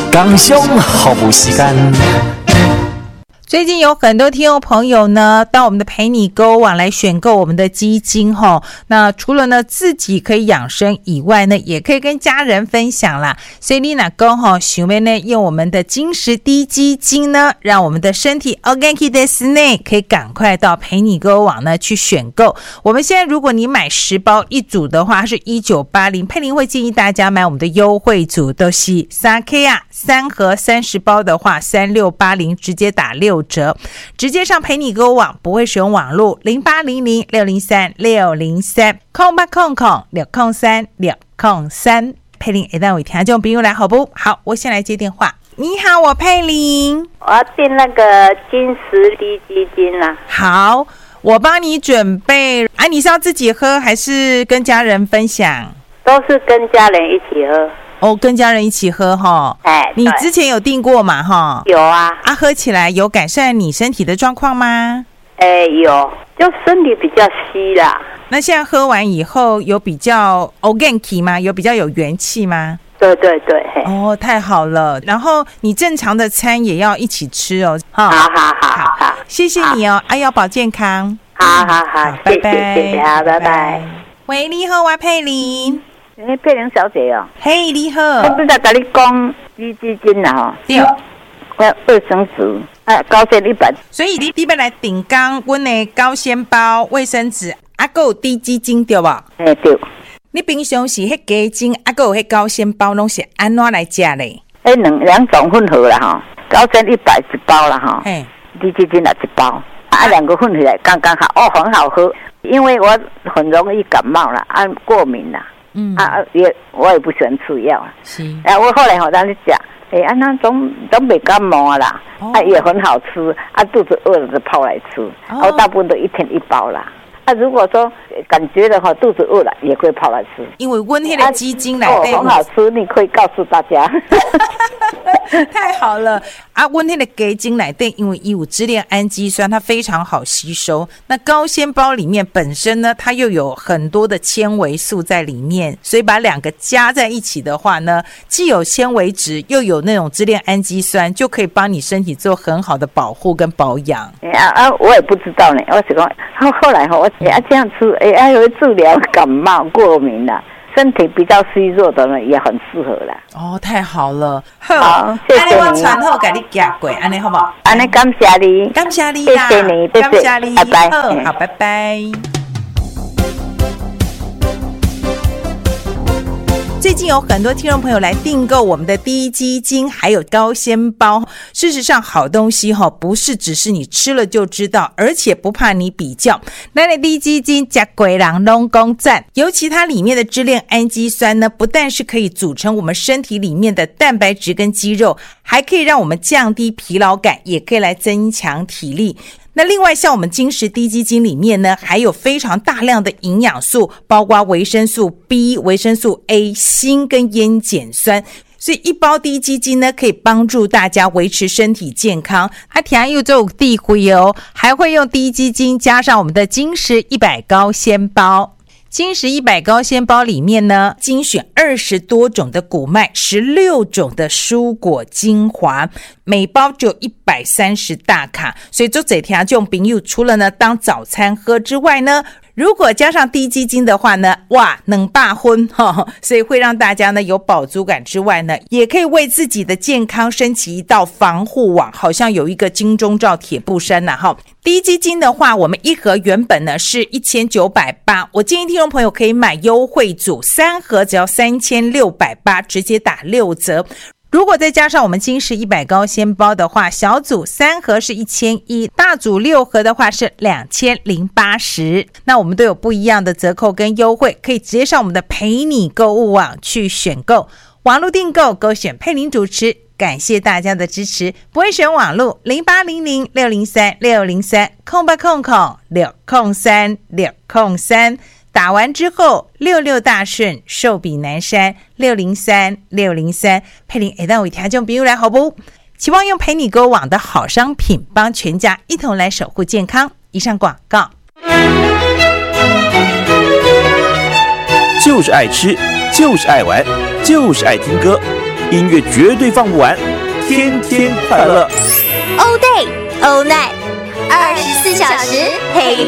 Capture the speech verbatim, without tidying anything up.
工商服务时间。 最近有很多听众朋友呢到我们的陪你购网来选购我们的基金齁，那除了呢自己可以养生以外呢，也可以跟家人分享啦。所以你若讲齁想要呢用我们的金石低基金呢，让我们的身体 organic 的室内可以赶快到陪你购网呢去选购。我们现在如果你买十包一组的话是一九八零，佩玲会建议大家买我们的优惠组，都是 三 K 啊，三盒三十包的话三六八零，直接打六折，直接上陪你购网，不会使用网络零八零零六零三六零三空八空空六空三六空三。佩玲，一旦我听众朋友来好不好？我先来接电话。你好，我佩玲， 我要订那个金石低基金啦。 好，我帮你准备。啊，你是要自己喝还是跟家人分享？ 都是跟家人一起喝。 哦，跟家人一起喝齁。 哎， 你之前有订过嘛齁？ 有啊。 啊，喝起来有改善你身体的状况吗？ 哎，有，就身体比较虚啦。 那现在喝完以后有比较 organic 吗？有比较有元气吗？ 对对对。 哦，太好了。然后你正常的餐也要一起吃哦。 好好好好， 谢谢你哦。啊，要保健康。 好好好， 拜拜， 谢谢，好，拜拜。 喂，你好，我佩玲。 哎，佩玲小姐哦。 嘿，你好。 我不是在跟你讲低基金啦吼。 对。 我卫生纸，啊，高纤一百。 所以你你要来订刚阮的高纤包、卫生纸，啊，还有低基金对吧？ 哎，对。 你平常是迄鸡精，啊，还有迄高纤包，拢是安怎来食嘞？ 哎，两两种混合啦哈，高纤一百一包啦哈，低基金啊一包，啊，两个混起来刚刚好，哦，很好喝。因为我很容易感冒啦，啊，过敏啦。嗯啊，也我也不喜欢吃药啊。是。啊，我后来好像你讲，哎，啊，那总总没感冒啦，哦、啊，也很好吃，啊，肚子饿了就泡来吃，哦、我大部分都一天一包啦。啊，如果说感觉的话，肚子饿了也会泡来吃。 因为阮迄个基金来对、啊哦，很好吃，你可以告诉大家。 太好了啊！阮迄个鸡精内底，因为伊有支链氨基酸，它非常好吸收。那高纤包里面本身呢，它又有很多的纤维素在里面，所以把两个加在一起的话呢，既有纤维质，又有那种支链氨基酸，就可以帮你身体做很好的保护跟保养。 哎啊啊！我也不知道呢，我是讲后后来哈，我哎啊这样吃，哎还有治疗感冒过敏啦。身体比较虚弱的人也很适合啦。 哦，太好了， 好，谢谢你。 我传后给你寄过，安尼好不好？ 安尼感谢你， 感谢你啦， 谢谢你， 感谢你， 拜拜。 好，好，拜拜。最近有很多听众朋友来订购我们的低基金还有高纤包，事实上好东西不是只是你吃了就知道，而且不怕你比较。那的低基金吃几人都说赞，尤其它里面的支链氨基酸呢，不但是可以组成我们身体里面的蛋白质跟肌肉，还可以让我们降低疲劳感，也可以来增强体力。那另外像我们金石低基金里面呢，还有非常大量的营养素，包括维生素 B、维生素 A、锌跟烟碱酸，所以一包低基金呢，可以帮助大家维持身体健康。它甜又做地灰哦，还会用低基金加上我们的金石一百高纤包。金石一百高纤包里面呢，精选二十多种的谷麦，十六种的蔬果精华，每包只有一百三十大卡，所以做这条这种朋友除了呢当早餐喝之外呢，如果加上低基金的话呢，哇，能罢荤哈，所以会让大家呢有饱足感之外呢，也可以为自己的健康升起一道防护网，好像有一个金钟罩铁布衫呐哈。低基金的话，我们一盒原本呢是一千九百八十，我建议听众朋友可以买优惠组，三盒只要三千六百八十，直接打六折。如果再加上我们金石一百高纤包的话，小组三盒是一千一百，大组六盒的话是两千零八十。那我们都有不一样的折扣跟优惠，可以直接上我们的陪你购物网去选购，网络订购勾选佩玲主持。感谢大家的支持，不会选网路零八零零六零三六零三空八空空六空三六空三。打完之后六六大顺，寿比南山六零三六零三。佩玲会当为听众朋友来好不？期望用陪你购网的好商品，帮全家一同来守护健康。以上广告。 就是爱吃，就是爱玩，就是爱听歌。 音乐绝对放不完，天天快乐。 All day, all night，二十四小时陪